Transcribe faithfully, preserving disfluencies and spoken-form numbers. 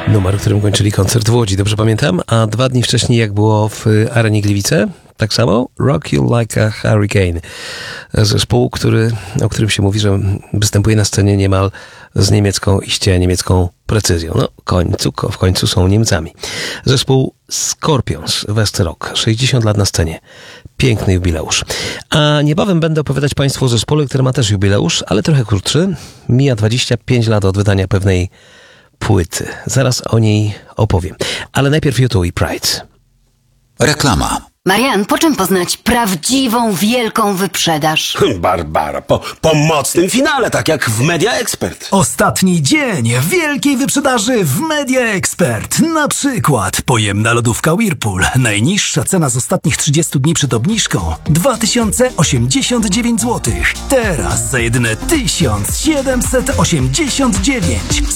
Numer, którym kończyli koncert w Łodzi, dobrze pamiętam? A dwa dni wcześniej, jak było w Arenie Gliwice, tak samo Rock You Like a Hurricane. Zespół, który, o którym się mówi, że występuje na scenie niemal z niemiecką, iście niemiecką precyzją. No, w końcu, w końcu są Niemcami. Zespół Scorpions, West Rock, sześćdziesiąt lat na scenie. Piękny jubileusz. A niebawem będę opowiadać Państwu o zespole, który ma też jubileusz, ale trochę krótszy. Mija dwadzieścia pięć lat od wydania pewnej płyty. Zaraz o niej opowiem. Ale najpierw U two i Pride. Reklama. Marian, po czym poznać prawdziwą, wielką wyprzedaż? Barbara, po, po mocnym finale, tak jak w Media Expert. Ostatni dzień wielkiej wyprzedaży w Media Expert. Na przykład pojemna lodówka Whirlpool. Najniższa cena z ostatnich trzydziestu dni przed obniżką dwa tysiące osiemdziesiąt dziewięć złotych. Teraz za jedyne tysiąc siedemset osiemdziesiąt dziewięć.